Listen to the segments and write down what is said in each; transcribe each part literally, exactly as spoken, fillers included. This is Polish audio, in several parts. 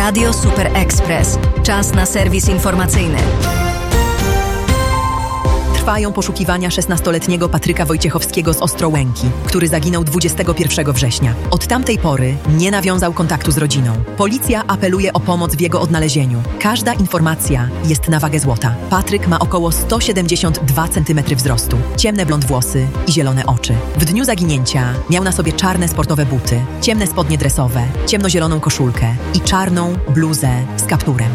Radio Super Express. Czas na serwis informacyjny. Trwają poszukiwania szesnastoletniego Patryka Wojciechowskiego z Ostrołęki, który zaginął dwudziestego pierwszego września. Od tamtej pory nie nawiązał kontaktu z rodziną. Policja apeluje o pomoc w jego odnalezieniu. Każda informacja jest na wagę złota. Patryk ma około sto siedemdziesiąt dwa centymetry wzrostu, ciemne blond włosy i zielone oczy. W dniu zaginięcia miał na sobie czarne sportowe buty, ciemne spodnie dresowe, ciemnozieloną koszulkę i czarną bluzę z kapturem.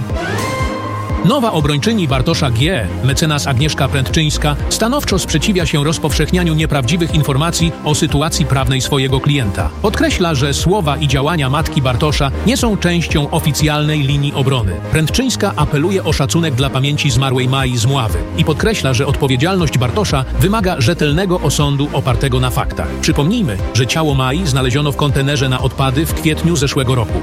Nowa obrończyni Bartosza G., mecenas Agnieszka Prędczyńska, stanowczo sprzeciwia się rozpowszechnianiu nieprawdziwych informacji o sytuacji prawnej swojego klienta. Podkreśla, że słowa i działania matki Bartosza nie są częścią oficjalnej linii obrony. Prędczyńska apeluje o szacunek dla pamięci zmarłej Mai z Mławy i podkreśla, że odpowiedzialność Bartosza wymaga rzetelnego osądu opartego na faktach. Przypomnijmy, że ciało Mai znaleziono w kontenerze na odpady w kwietniu zeszłego roku.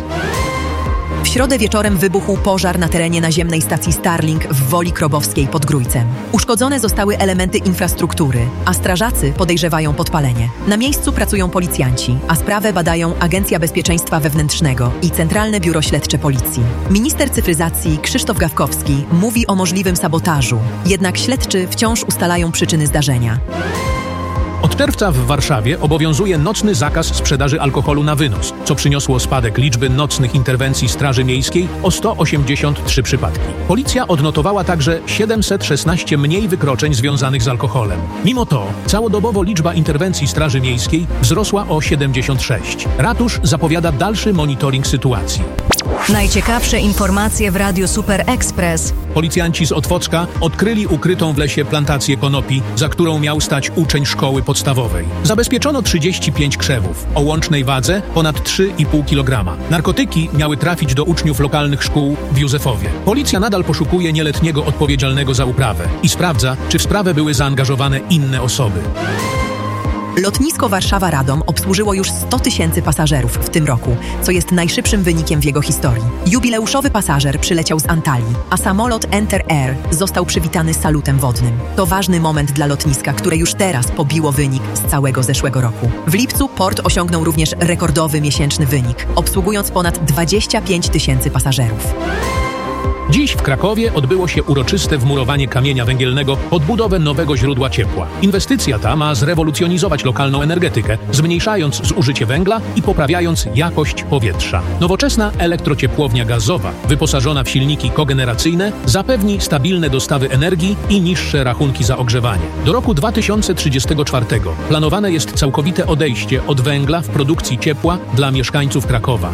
W środę wieczorem wybuchł pożar na terenie naziemnej stacji Starlink w Woli Krobowskiej pod Grójcem. Uszkodzone zostały elementy infrastruktury, a strażacy podejrzewają podpalenie. Na miejscu pracują policjanci, a sprawę badają Agencja Bezpieczeństwa Wewnętrznego i Centralne Biuro Śledcze Policji. Minister cyfryzacji Krzysztof Gawkowski mówi o możliwym sabotażu, jednak śledczy wciąż ustalają przyczyny zdarzenia. Od czerwca w Warszawie obowiązuje nocny zakaz sprzedaży alkoholu na wynos, co przyniosło spadek liczby nocnych interwencji Straży Miejskiej o sto osiemdziesiąt trzy przypadki. Policja odnotowała także siedemset szesnaście mniej wykroczeń związanych z alkoholem. Mimo to całodobowo liczba interwencji Straży Miejskiej wzrosła o siedemdziesiąt sześć. Ratusz zapowiada dalszy monitoring sytuacji. Najciekawsze informacje w Radiu Super Express. Policjanci z Otwocka odkryli ukrytą w lesie plantację konopi, za którą miał stać uczeń szkoły podstawowej. Zabezpieczono trzydzieści pięć krzewów o łącznej wadze ponad trzy i pół kilograma. Narkotyki miały trafić do uczniów lokalnych szkół w Józefowie. Policja nadal poszukuje nieletniego odpowiedzialnego za uprawę i sprawdza, czy w sprawę były zaangażowane inne osoby. Lotnisko Warszawa-Radom obsłużyło już sto tysięcy pasażerów w tym roku, co jest najszybszym wynikiem w jego historii. Jubileuszowy pasażer przyleciał z Antalii, a samolot Enter Air został przywitany salutem wodnym. To ważny moment dla lotniska, które już teraz pobiło wynik z całego zeszłego roku. W lipcu port osiągnął również rekordowy miesięczny wynik, obsługując ponad dwadzieścia pięć tysięcy pasażerów. Dziś w Krakowie odbyło się uroczyste wmurowanie kamienia węgielnego pod budowę nowego źródła ciepła. Inwestycja ta ma zrewolucjonizować lokalną energetykę, zmniejszając zużycie węgla i poprawiając jakość powietrza. Nowoczesna elektrociepłownia gazowa, wyposażona w silniki kogeneracyjne, zapewni stabilne dostawy energii i niższe rachunki za ogrzewanie. Do roku dwa tysiące trzydziestego czwartego planowane jest całkowite odejście od węgla w produkcji ciepła dla mieszkańców Krakowa.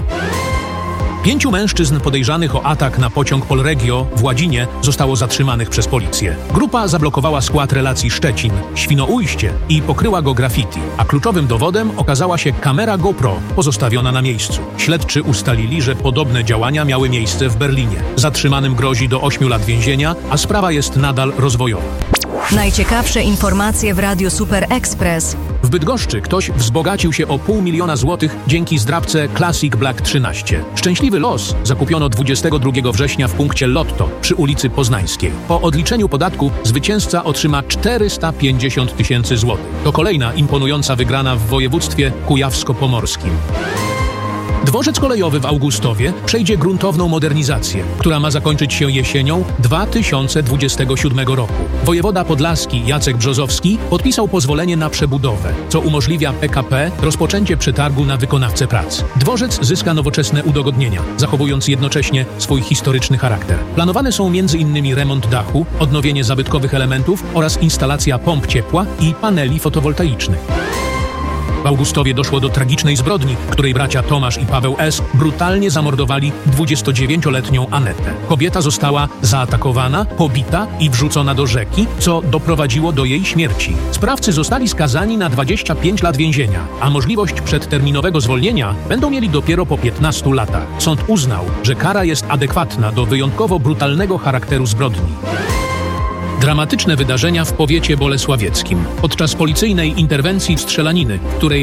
Pięciu mężczyzn podejrzanych o atak na pociąg Polregio w Ładzinie zostało zatrzymanych przez policję. Grupa zablokowała skład relacji Szczecin-Świnoujście i pokryła go graffiti, a kluczowym dowodem okazała się kamera GoPro pozostawiona na miejscu. Śledczy ustalili, że podobne działania miały miejsce w Berlinie. Zatrzymanym grozi do ośmiu lat więzienia, a sprawa jest nadal rozwojowa. Najciekawsze informacje w Radiu Super Express. W Bydgoszczy ktoś wzbogacił się o pół miliona złotych dzięki zdrabce Classic Black trzynaście. Szczęśliwy los zakupiono dwudziestego drugiego września w punkcie Lotto przy ulicy Poznańskiej. Po odliczeniu podatku zwycięzca otrzyma czterysta pięćdziesiąt tysięcy złotych. To kolejna imponująca wygrana w województwie kujawsko-pomorskim. Dworzec kolejowy w Augustowie przejdzie gruntowną modernizację, która ma zakończyć się jesienią dwa tysiące dwudziestego siódmego roku. Wojewoda podlaski Jacek Brzozowski podpisał pozwolenie na przebudowę, co umożliwia P K P rozpoczęcie przetargu na wykonawcę prac. Dworzec zyska nowoczesne udogodnienia, zachowując jednocześnie swój historyczny charakter. Planowane są między innymi remont dachu, odnowienie zabytkowych elementów oraz instalacja pomp ciepła i paneli fotowoltaicznych. W Augustowie doszło do tragicznej zbrodni, której bracia Tomasz i Paweł S. brutalnie zamordowali dwudziestodziewięcioletnią Anetę. Kobieta została zaatakowana, pobita i wrzucona do rzeki, co doprowadziło do jej śmierci. Sprawcy zostali skazani na dwadzieścia pięć lat więzienia, a możliwość przedterminowego zwolnienia będą mieli dopiero po piętnastu latach. Sąd uznał, że kara jest adekwatna do wyjątkowo brutalnego charakteru zbrodni. Dramatyczne wydarzenia w powiecie bolesławieckim. Podczas policyjnej interwencji w strzelaniny, której